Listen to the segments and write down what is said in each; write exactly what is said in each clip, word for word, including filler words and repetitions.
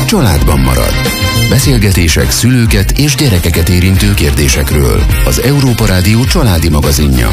családban marad. Beszélgetések szülőket és gyerekeket érintő kérdésekről. Az Európa Rádió családi magazinja.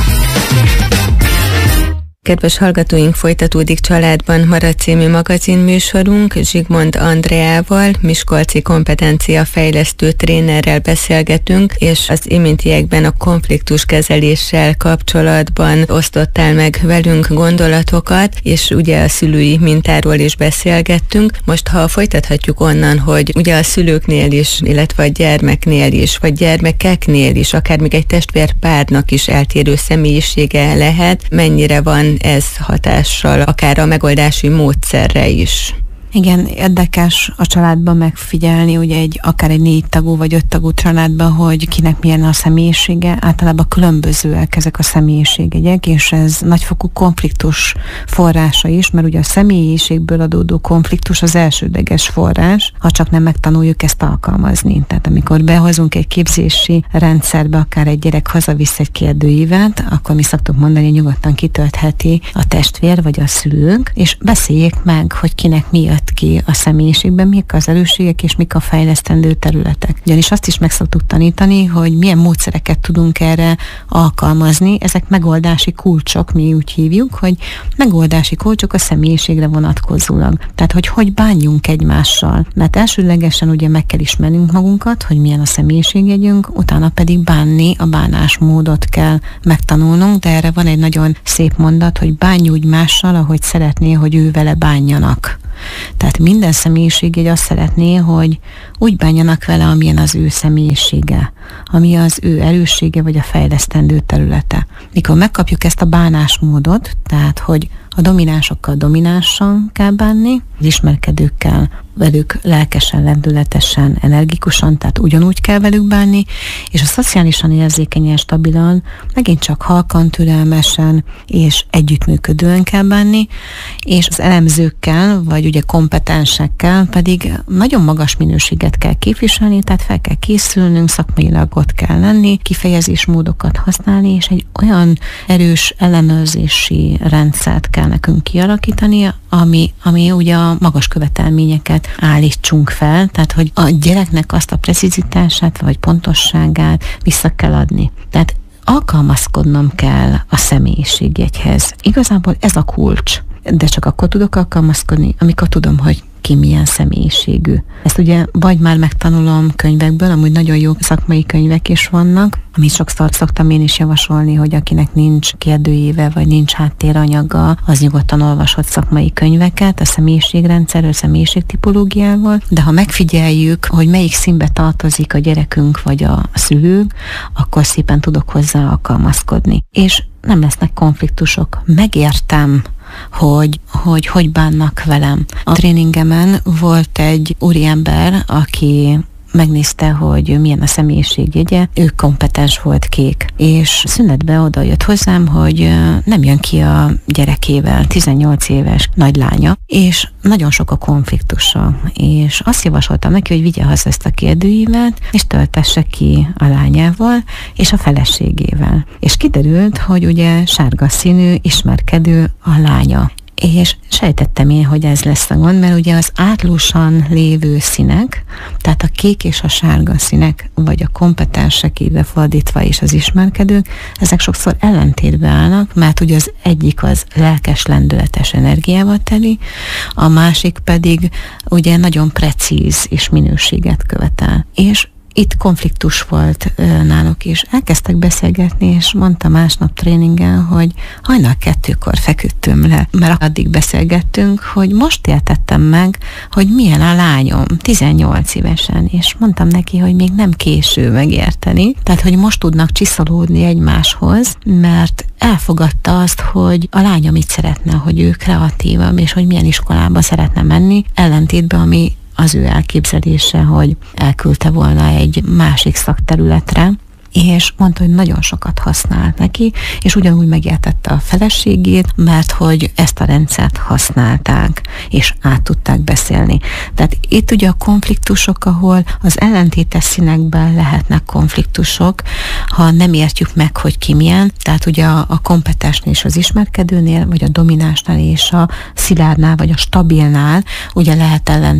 Kedves hallgatóink, folytatódik Családban marad című magazinműsorunk. Zsigmond Andreával, miskolci kompetenciafejlesztő trénerrel beszélgetünk, és az iméntiekben a konfliktuskezeléssel kapcsolatban osztottál meg velünk gondolatokat, és ugye a szülői mintáról is beszélgettünk. Most, ha folytathatjuk onnan, hogy ugye a szülőknél is, illetve a gyermeknél is, vagy gyermekeknél is, akár még egy testvérpárnak is eltérő személyisége lehet, mennyire van ez hatással, akár a megoldási módszerre is. Igen, érdekes a családban megfigyelni, ugye egy, akár egy négy tagú vagy öt tagú családban, hogy kinek milyen a személyisége, általában különbözőek ezek a személyiségek, és ez nagyfokú konfliktus forrása is, mert ugye a személyiségből adódó konfliktus az elsődleges forrás, ha csak nem megtanuljuk ezt alkalmazni. Tehát amikor behozunk egy képzési rendszerbe, akár egy gyerek hazavisz egy kérdőívet, akkor mi szoktuk mondani, hogy nyugodtan kitöltheti a testvér vagy a szülők, és beszéljék meg, hogy kinek mi jött ki a személyiségben, mik az erősségek és mik a fejlesztendő területek. Ugyanis azt is meg szoktuk tanítani, hogy milyen módszereket tudunk erre alkalmazni. Ezek megoldási kulcsok, mi úgy hívjuk, hogy megoldási kulcsok a személyiségre vonatkozólag. Tehát, hogy hogy bánjunk egymással. Mert elsődlegesen ugye meg kell ismernünk magunkat, hogy milyen a személyiségjegyünk, utána pedig bánni, a bánásmódot kell megtanulnunk, de erre van egy nagyon szép mondat, hogy bánj úgy mással, ahogy szeretné, hogy ő vele bánjanak. Tehát minden személyiségjegy azt szeretné, hogy úgy bánjanak vele, amilyen az ő személyisége, ami az ő erőssége vagy a fejlesztendő területe. Mikor megkapjuk ezt a bánásmódot, tehát hogy a dominánsokkal dominánsan kell bánni, az ismerkedőkkel velük lelkesen, lendületesen, energikusan, tehát ugyanúgy kell velük bánni, és a szociálisan érzékenyen, stabilan, megint csak halkan, türelmesen és együttműködően kell bánni, és az elemzőkkel, vagy ugye kompetensekkel pedig nagyon magas minőséget kell képviselni, tehát fel kell készülnünk, szakmailag ott kell lenni, kifejezésmódokat használni, és egy olyan erős ellenőrzési rendszert kell nekünk kialakítani, ami, ami ugye a magas követelményeket állítsunk fel, tehát hogy a gyereknek azt a precizitását vagy pontosságát vissza kell adni. Tehát alkalmazkodnom kell a személyiségjegyhez. Igazából ez a kulcs, de csak akkor tudok alkalmazkodni, amikor tudom, hogy ki milyen személyiségű. Ezt ugye vagy már megtanulom könyvekből, amúgy nagyon jó szakmai könyvek is vannak, amit sokszor szoktam én is javasolni, hogy akinek nincs kérdőjéve, vagy nincs háttéranyaga, az nyugodtan olvasott szakmai könyveket a személyiségrendszerről, személyiségtipológiával, de ha megfigyeljük, hogy melyik színbe tartozik a gyerekünk vagy a szülők, akkor szépen tudok hozzá alkalmazkodni. És nem lesznek konfliktusok. Megértem, hogy, hogy hogy bánnak velem. A tréningemen volt egy úriember, aki megnézte, hogy milyen a személyiségjegye, ő kompetens volt, kék, és szünetbe oda jött hozzám, hogy nem jön ki a gyerekével, tizennyolc éves nagylánya, és nagyon sok a konfliktusa, és azt javasoltam neki, hogy vigye haza ezt a kérdőívet, és töltesse ki a lányával, és a feleségével. És kiderült, hogy ugye sárga színű, ismerkedő a lánya. És sejtettem én, hogy ez lesz a gond, mert ugye az átlósan lévő színek, tehát a kék és a sárga színek, vagy a kompetensek ide fordítva és az ismerkedők, ezek sokszor ellentétbe állnak, mert ugye az egyik az lelkes, lendületes energiával teli, a másik pedig ugye nagyon precíz és minőséget követel. És itt konfliktus volt náluk is. Elkezdtek beszélgetni, és mondta másnap tréningen, hogy hajnal kettőkor feküdtünk le, mert addig beszélgettünk, hogy most értettem meg, hogy milyen a lányom, tizennyolc évesen, és mondtam neki, hogy még nem késő megérteni, tehát, hogy most tudnak csiszolódni egymáshoz, mert elfogadta azt, hogy a lánya mit szeretne, hogy ő kreatívabb, és hogy milyen iskolába szeretne menni, ellentétben, ami az ő elképzelése, hogy elküldte volna egy másik szakterületre, és mondta, hogy nagyon sokat használt neki, és ugyanúgy megértette a feleségét, mert hogy ezt a rendszert használták, és át tudták beszélni. Tehát itt ugye a konfliktusok, ahol az ellentétes színekben lehetnek konfliktusok, ha nem értjük meg, hogy ki milyen, tehát ugye a, a kompetensnél és az ismerkedőnél, vagy a dominánsnál és a szilárdnál, vagy a stabilnál, ugye lehet ellentét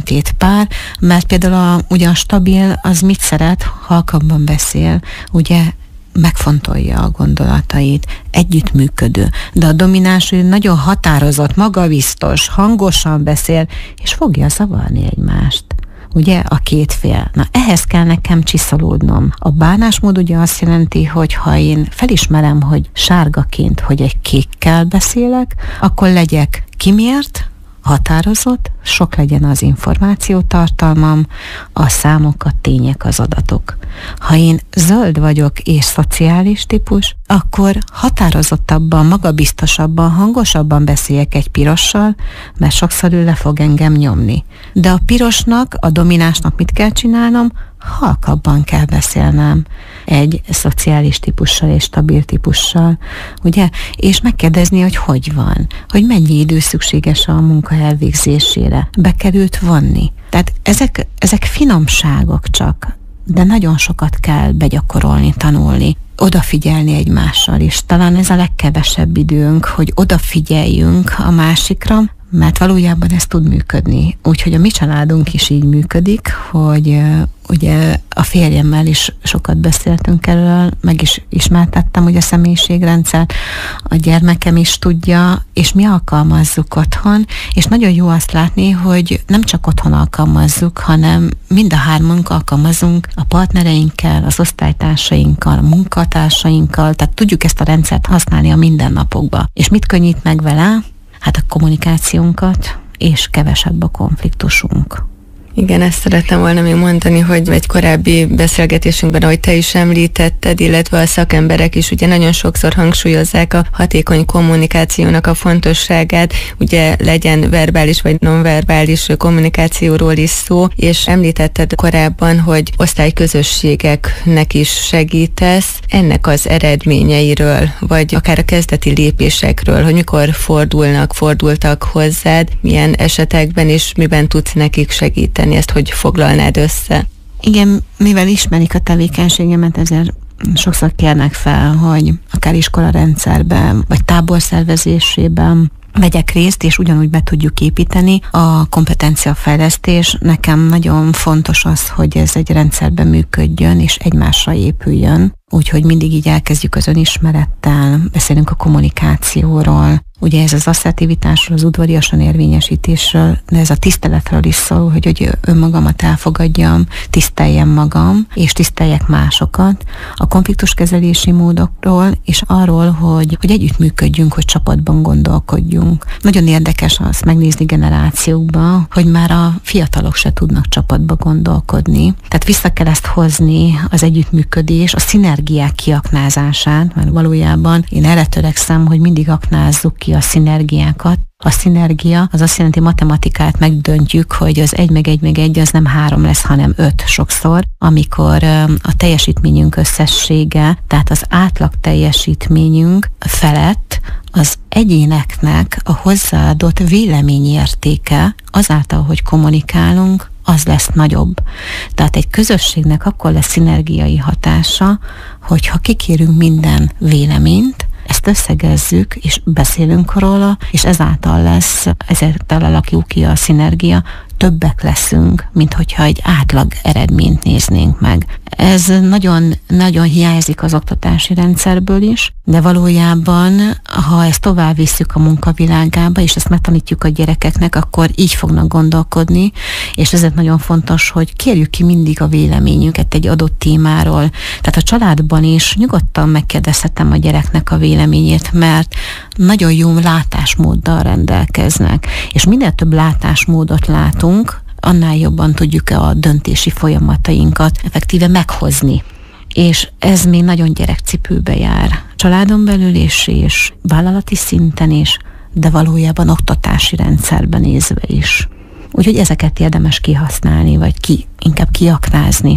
pár, mert például a, ugye a stabil az mit szeret, halkabban beszél, ugye megfontolja a gondolatait, együttműködő, de a domináns ő nagyon határozott, magabiztos, hangosan beszél, és fogja zavarni egymást. Ugye a két fél. Na ehhez kell nekem csiszolódnom. A bánásmód ugye azt jelenti, hogy ha én felismerem, hogy sárgaként, hogy egy kékkel beszélek, akkor legyek kimért, határozott, sok legyen az információtartalmam, a számok, a tények, az adatok. Ha én zöld vagyok és szociális típus, akkor határozottabban, magabiztosabban, hangosabban beszéljek egy pirossal, mert sokszor ő le fog engem nyomni. De a pirosnak, a dominánsnak mit kell csinálnom? Halkabban kell beszélnem egy szociális típussal és stabil típussal, ugye? És megkérdezni, hogy hogy van, hogy mennyi idő szükséges a munka elvégzésére. Be kell őt vonni. Tehát ezek, ezek finomságok csak, de nagyon sokat kell begyakorolni, tanulni, odafigyelni egymással is. Talán ez a legkevesebb időnk, hogy odafigyeljünk a másikra, mert valójában ez tud működni. Úgyhogy a mi családunk is így működik, hogy uh, ugye a férjemmel is sokat beszéltünk erről, meg is ismertettem ugye a személyiségrendszer, a gyermekem is tudja, és mi alkalmazzuk otthon, és nagyon jó azt látni, hogy nem csak otthon alkalmazzuk, hanem mind a hármunk alkalmazunk a partnereinkkel, az osztálytársainkkal, a munkatársainkkal, tehát tudjuk ezt a rendszert használni a mindennapokban. És mit könnyít meg vele? Hát a kommunikációnkat, és kevesebb a konfliktusunk. Igen, ezt szerettem volna még mondani, hogy egy korábbi beszélgetésünkben, ahogy te is említetted, illetve a szakemberek is ugye nagyon sokszor hangsúlyozzák a hatékony kommunikációnak a fontosságát, ugye legyen verbális vagy nonverbális kommunikációról is szó, és említetted korábban, hogy osztályközösségeknek is segítesz, ennek az eredményeiről, vagy akár a kezdeti lépésekről, hogy mikor fordulnak, fordultak hozzád, milyen esetekben és miben tudsz nekik segíteni. Ezt hogy foglalnád össze? Igen, mivel ismerik a tevékenységemet, ezért sokszor kérnek fel, hogy akár iskolarendszerben, vagy táborszervezésében vegyek részt, és ugyanúgy be tudjuk építeni a kompetenciafejlesztés. Nekem nagyon fontos az, hogy ez egy rendszerben működjön, és egymásra épüljön. Úgyhogy mindig így elkezdjük az önismerettel, beszélünk a kommunikációról, ugye ez az asszertivitásról, az udvariasan érvényesítésről, de ez a tiszteletről is szól, hogy, hogy önmagamat elfogadjam, tiszteljem magam, és tiszteljek másokat, a konfliktuskezelési módokról, és arról, hogy, hogy együttműködjünk, hogy csapatban gondolkodjunk. Nagyon érdekes az megnézni generációkba, hogy már a fiatalok se tudnak csapatba gondolkodni. Tehát vissza kell ezt hozni, az együttműködés, a szinergiák kiaknázását, mert valójában én erre törekszem, hogy mindig aknázzuk ki a szinergiákat. A szinergia az azt jelenti, matematikát megdöntjük, hogy az egy meg egy meg egy az nem három lesz, hanem öt sokszor, amikor a teljesítményünk összessége, tehát az átlag teljesítményünk felett az egyéneknek a hozzáadott véleményértéke azáltal, hogy kommunikálunk, az lesz nagyobb. Tehát egy közösségnek akkor lesz szinergiai hatása, hogyha kikérünk minden véleményt, ezt összegezzük, és beszélünk róla, és ezáltal lesz, ezáltal alakul ki a szinergia, többek leszünk, mint hogyha egy átlag eredményt néznénk meg. Ez nagyon, nagyon hiányzik az oktatási rendszerből is, de valójában, ha ezt tovább visszük a munkavilágába, és ezt megtanítjuk a gyerekeknek, akkor így fognak gondolkodni, és ezért nagyon fontos, hogy kérjük ki mindig a véleményünket egy adott témáról. Tehát a családban is nyugodtan megkérdezhetem a gyereknek a véleményét, mert nagyon jó látásmóddal rendelkeznek, és minél több látásmódot látunk, annál jobban tudjuk a döntési folyamatainkat effektíve meghozni. És ez még nagyon gyerekcipőbe jár. Családon belül is, és vállalati szinten is, de valójában oktatási rendszerben nézve is. Úgyhogy ezeket érdemes kihasználni, vagy ki, inkább kiaknázni.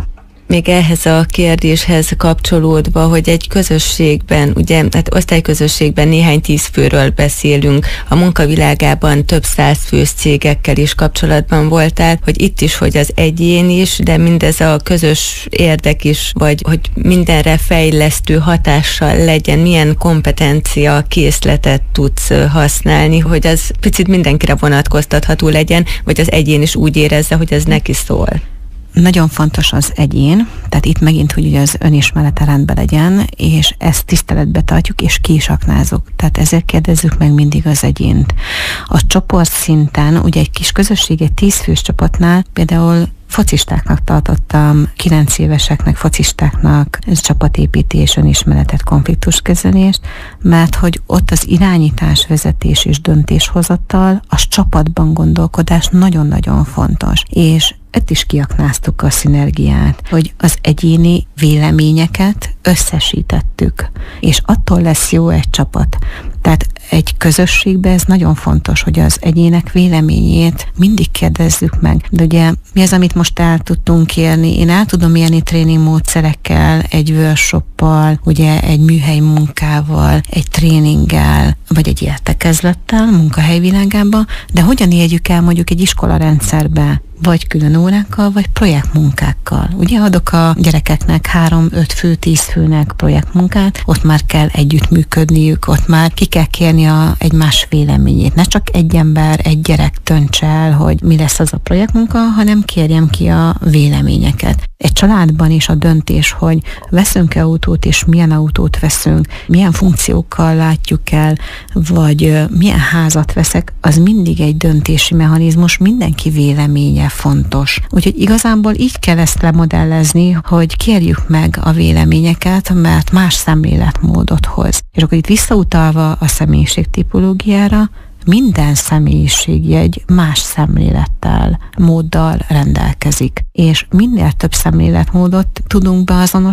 Még ehhez a kérdéshez kapcsolódva, hogy egy közösségben, ugye, hát osztályközösségben néhány tíz főről beszélünk, a munkavilágában több száz fős cégekkel is kapcsolatban voltál, hogy itt is, hogy az egyén is, de mindez a közös érdek is, vagy hogy mindenre fejlesztő hatással legyen, milyen kompetencia készletet tudsz használni, hogy az picit mindenkire vonatkoztatható legyen, vagy az egyén is úgy érezze, hogy ez neki szól. Nagyon fontos az egyén, tehát itt megint, hogy ugye az önismerete rendben legyen, és ezt tiszteletbe tartjuk, és ki is aknázunk. Tehát ezért kérdezzük meg mindig az egyént. A csoport szinten, ugye egy kis közösség, egy tíz fős csapatnál például focistáknak tartottam, kilenc éveseknek, focistáknak csapatépítés, önismeretet, konfliktuskezelést, mert hogy ott az irányítás, vezetés és döntéshozattal, az csapatban gondolkodás nagyon-nagyon fontos. És itt is kiaknáztuk a szinergiát, hogy az egyéni véleményeket összesítettük, és attól lesz jó egy csapat. Tehát egy közösségben ez nagyon fontos, hogy az egyének véleményét mindig kérdezzük meg. De ugye mi az, amit most el tudtunk érni? Én el tudom érni tréning módszerekkel, egy workshoppal, ugye egy műhely munkával, egy tréninggel, vagy egy értekezlettel munkahelyvilágában, de hogyan érjük el mondjuk egy iskolarendszerbe, vagy külön órákkal, vagy projektmunkákkal. Ugye adok a gyerekeknek három-öt fő, tíz főnek projektmunkát, ott már kell együttműködniük, ott már ki kell kérni a egymás véleményét. Ne csak egy ember, egy gyerek dönts el, hogy mi lesz az a projektmunka, hanem kérjem ki a véleményeket. Egy családban is a döntés, hogy veszünk-e autót, és milyen autót veszünk, milyen funkciókkal látjuk el, vagy milyen házat veszek, az mindig egy döntési mechanizmus, mindenki véleménye fontos. Úgyhogy igazából így kell ezt lemodellezni, hogy kérjük meg a véleményeket, mert más szemléletmódot hoz. És akkor itt visszautalva a személyiségtipológiára, minden személyiségjegy más szemlélettel, móddal rendelkezik. És minél több szemléletmódot tudunk beazonosítani,